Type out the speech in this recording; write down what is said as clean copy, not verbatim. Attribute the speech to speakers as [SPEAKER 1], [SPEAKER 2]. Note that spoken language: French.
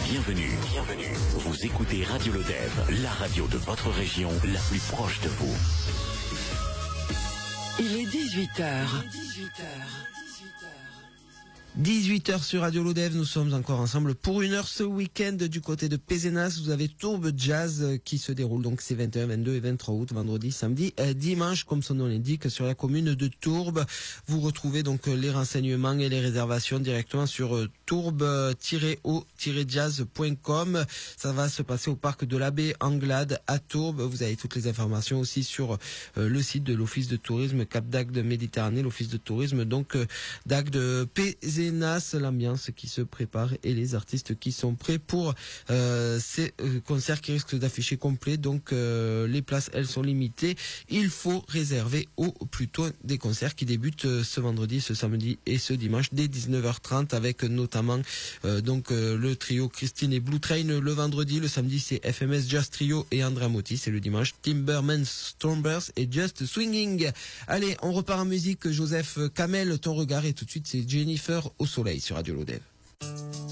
[SPEAKER 1] Bienvenue. Vous écoutez Radio Lodève, la radio de votre région, la plus proche de vous.
[SPEAKER 2] Il est 18h.
[SPEAKER 3] 18h sur Radio Lodève, nous sommes encore ensemble pour une heure ce week-end du côté de Pézenas. Vous avez Tourbe Jazz qui se déroule, donc c'est 21, 22 et 23 août, vendredi, samedi, dimanche, comme son nom l'indique, sur la commune de Tourbe. Vous retrouvez donc les renseignements et les réservations directement sur tourbe-o-jazz.com. Ça va se passer au parc de l'Abbé Anglade à Tourbe. Vous avez toutes les informations aussi sur le site de l'Office de tourisme Cap d'Agde Méditerranée, l'Office de tourisme donc d'Agde Pézenas. L'ambiance qui se prépare et les artistes qui sont prêts pour ces concerts qui risquent d'afficher complet. Donc les places, elles sont limitées. Il faut réserver au plus tôt des concerts qui débutent ce vendredi, ce samedi et ce dimanche dès 19h30 avec notamment le trio Christine et Blue Train le vendredi. Le samedi, c'est FMS Jazz Trio et Andrea Motti. C'est le dimanche, Timberman Stormbirds et Just Swinging. Allez, on repart en musique. Joseph Kamel, ton regard, et tout de suite, c'est Jennifer au soleil sur Radio Lodève.